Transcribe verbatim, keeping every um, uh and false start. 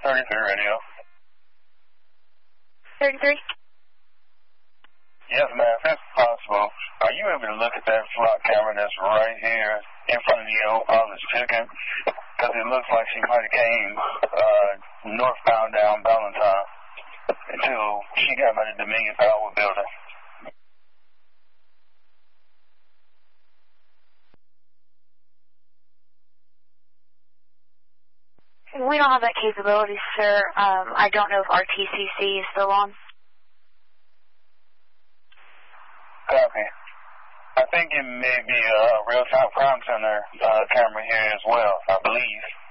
thirty-three radio. thirty-three? Yes, ma'am, if that's possible. Are you able to look at that slot camera that's right here in front of you on this chicken? Because it looks like she might have came uh, northbound down Valentine until she got by the Dominion Power building. We don't have that capability, sir. Um, I don't know if our T C C is still on. Copy. I think it may be a real-time crime center uh, camera here as well, I believe.